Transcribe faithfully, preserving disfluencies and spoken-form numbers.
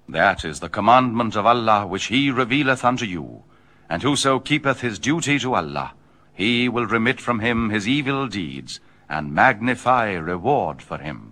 That is the commandment of Allah which he revealeth unto you. And whoso keepeth his duty to Allah, he will remit from him his evil deeds, and magnify reward for him.